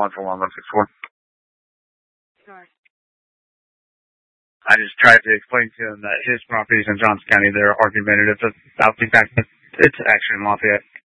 141-164. Sure. I just tried to explain to him that his properties in Johnson County, they're argumentative about the fact that it's actually in Lafayette.